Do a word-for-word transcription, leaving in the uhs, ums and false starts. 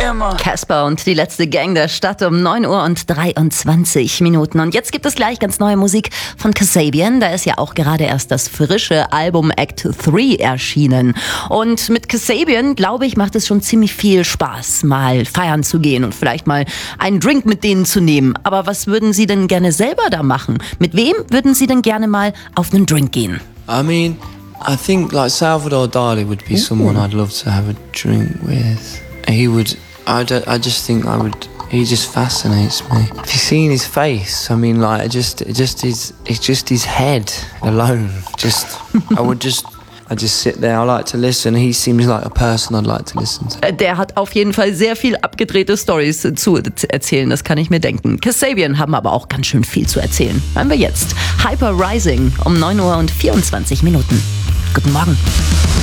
immer. Casper und die letzte Gang der Stadt um neun Uhr und dreiundzwanzig Minuten. Und jetzt gibt es gleich ganz neue Musik von Kasabian. Da ist ja auch gerade erst das frische Album Act drei erschienen. Und mit Kasabian, glaube ich, macht es schon ziemlich viel Spaß, mal feiern zu gehen und vielleicht mal einen Drink mit denen zu nehmen. Aber was würden Sie denn gerne selber da machen? Mit wem würden Sie denn gerne mal auf einen Drink gehen? I mean, I think like Salvador Dali would be someone I'd love to have a drink with. He would, I, don't, I just think I would, he just fascinates me. Have you seen his face? I mean, like, just, just his, it's just his head alone. Just, I would just, I just sit there, I like to listen. He seems like a person I'd like to listen to. Der hat auf jeden Fall sehr viel abgedrehte Storys zu erzählen, das kann ich mir denken. Kasabian haben aber auch ganz schön viel zu erzählen. Hören wir jetzt Hyper Rising um neun Uhr und vierundzwanzig Minuten. Guten Morgen.